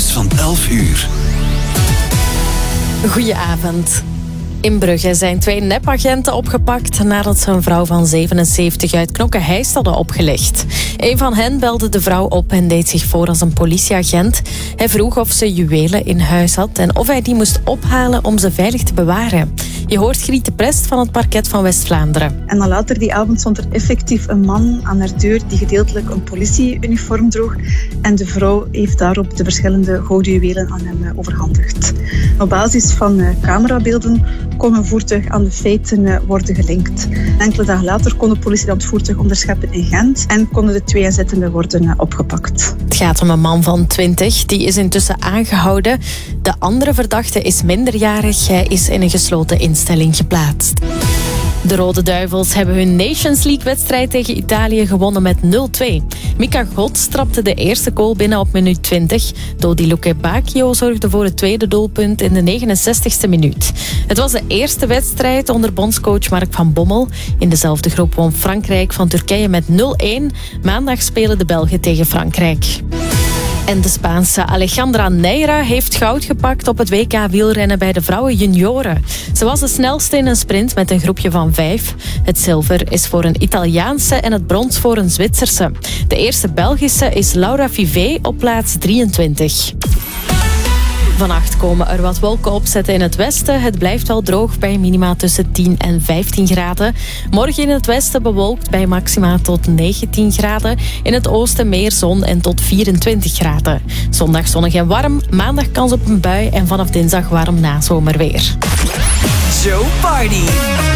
van 11 uur. Goedenavond. In Brugge zijn 2 nepagenten opgepakt nadat ze een vrouw van 77 uit Knokke-Heist hadden opgelicht. Een van hen belde de vrouw op en deed zich voor als een politieagent. Hij vroeg of ze juwelen in huis had en of hij die moest ophalen om ze veilig te bewaren. Je hoort Griet de Prest van het parket van West-Vlaanderen. En dan later die avond stond er effectief een man aan haar deur die gedeeltelijk een politieuniform droeg. En de vrouw heeft daarop de verschillende gouden juwelen aan hem overhandigd. Op basis van camerabeelden kon een voertuig aan de feiten worden gelinkt. Enkele dagen later kon de politie dan het voertuig onderscheppen in Gent en konden de 2 inzittenden worden opgepakt. Het gaat om een man van 20, die is intussen aangehouden. De andere verdachte is minderjarig, hij is in een gesloten instelling geplaatst. De Rode Duivels hebben hun Nations League-wedstrijd tegen Italië gewonnen met 0-2. Mika Gods trapte de eerste goal binnen op minuut 20. Dodi Luque Bacchio zorgde voor het tweede doelpunt in de 69ste minuut. Het was de eerste wedstrijd onder bondscoach Mark van Bommel. In dezelfde groep won Frankrijk van Turkije met 0-1. Maandag spelen de Belgen tegen Frankrijk. En de Spaanse Alejandra Neira heeft goud gepakt op het WK wielrennen bij de vrouwen junioren. Ze was de snelste in een sprint met een groepje van 5. Het zilver is voor een Italiaanse en het brons voor een Zwitserse. De eerste Belgische is Laura Vivet op plaats 23. Vannacht komen er wat wolken opzetten in het westen. Het blijft wel droog bij minima tussen 10 en 15 graden. Morgen in het westen bewolkt bij maxima tot 19 graden. In het oosten meer zon en tot 24 graden. Zondag zonnig en warm. Maandag kans op een bui en vanaf dinsdag warm nazomerweer. Joe Party.